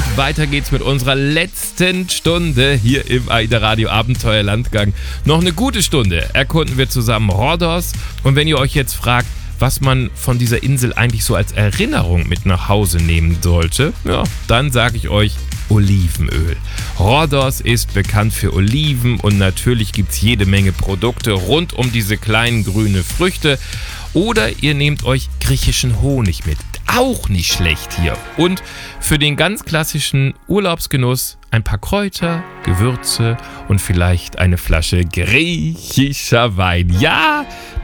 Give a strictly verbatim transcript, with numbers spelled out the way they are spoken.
weiter geht's mit unserer letzten Stunde hier im AIDA Radio Abenteuerlandgang. Noch eine gute Stunde erkunden wir zusammen Rhodos. Und wenn ihr euch jetzt fragt, was man von dieser Insel eigentlich so als Erinnerung mit nach Hause nehmen sollte, ja, dann sage ich euch Olivenöl. Rhodos ist bekannt für Oliven und natürlich gibt es jede Menge Produkte rund um diese kleinen grünen Früchte. Oder ihr nehmt euch griechischen Honig mit. Auch nicht schlecht hier. Und für den ganz klassischen Urlaubsgenuss ein paar Kräuter, Gewürze und vielleicht eine Flasche griechischer Wein. Ja,